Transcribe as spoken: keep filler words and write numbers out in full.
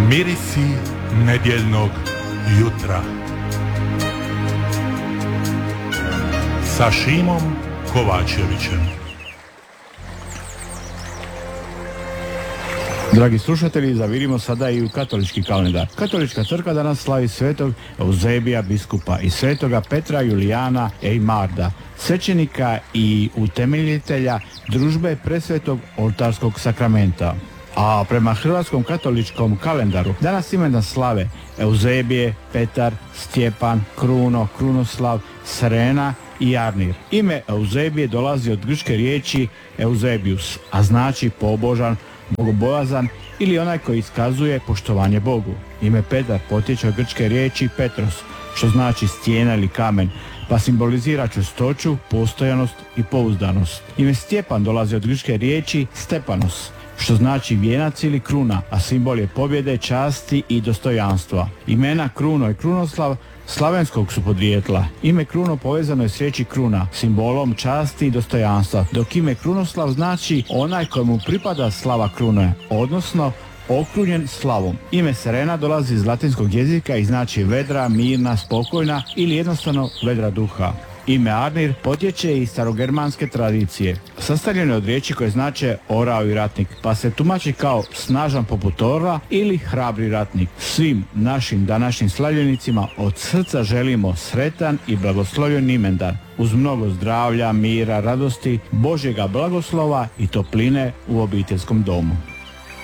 Mirisi nedjeljnog jutra sa Šimom Kovačevićem. Dragi slušatelji, zavirimo sada i u katolički kalendar. Katolička crkva danas slavi svetog Euzebija biskupa i svetoga Petra Julijana Ejmarda, svećenika i utemeljitelja družbe presvetog oltarskog sakramenta. A prema hrvatskom katoličkom kalendaru danas imena slave Euzebije, Petar, Stjepan, Kruno, Krunoslav, Serena i Arnir. Ime Euzebije dolazi od grčke riječi Eusebius, a znači pobožan, bogobojazan ili onaj koji iskazuje poštovanje Bogu. Ime Petar potječe od grčke riječi Petros, što znači stijena ili kamen, pa simbolizira čvrstoću, postojanost i pouzdanost. Ime Stjepan dolazi od grčke riječi Stepanos, što znači vijenac ili kruna, a simbol je pobjede, časti i dostojanstva. Imena Kruno i Krunoslav slavenskog su podrijetla. Ime Kruno povezano je s riječi kruna, simbolom časti i dostojanstva, dok ime Krunoslav znači onaj kojemu pripada slava krune, odnosno okrunjen slavom. Ime Serena dolazi iz latinskog jezika i znači vedra, mirna, spokojna ili jednostavno vedra duha. Ime Arnir potječe iz starogermanske tradicije. Sastavljeno je od riječi koje znače orao i ratnik, pa se tumači kao snažan poput orla ili hrabri ratnik. Svim našim današnjim slavljenicima od srca želimo sretan i blagoslovljen imendan, uz mnogo zdravlja, mira, radosti, Božjega blagoslova i topline u obiteljskom domu.